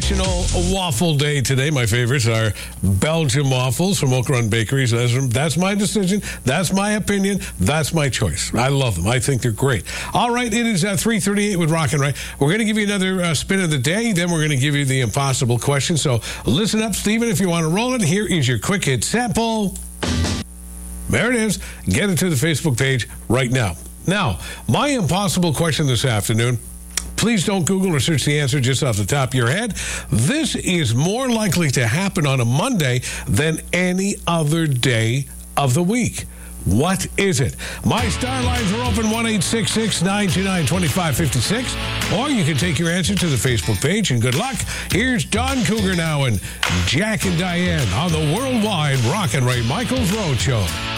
National Waffle Day today. My favorites are Belgian waffles from Oak Run Bakeries. That's my decision. That's my opinion. That's my choice. I love them. I think they're great. All right, it is 3:38 with Rockin' Right. We're going to give you another spin of the day. Then we're going to give you the impossible question. So listen up, Stephen, if you want to roll it. Here is your quick hit sample. There it is. Get it to the Facebook page right now. Now, my impossible question this afternoon. Please don't Google or search the answer just off the top of your head. This is more likely to happen on a Monday than any other day of the week. What is it? My star lines are open 1-866-929-2556. Or you can take your answer to the Facebook page, and good luck. Here's Don Cougar now and Jack and Diane on the worldwide Rockin' Ray Michaels Road Show.